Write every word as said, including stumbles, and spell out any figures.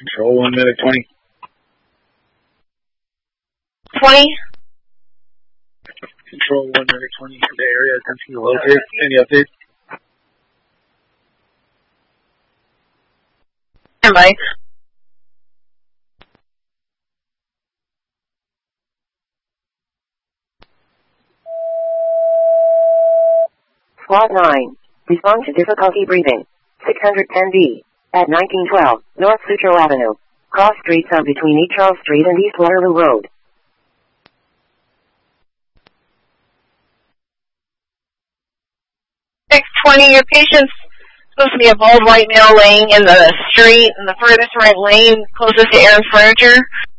Control one minute twenty. twenty. Control one minute twenty. The area attempting to locate. Any updates? Stand by. SWAT nine. Respond to difficulty breathing. six hundred ten B. At nineteen twelve, North Sutro Avenue. Cross streets are between East Charles Street and East Waterloo Road. six twenty, your patient's supposed to be a bald white male laying in the street in the furthest right lane closest to Aaron's Furniture.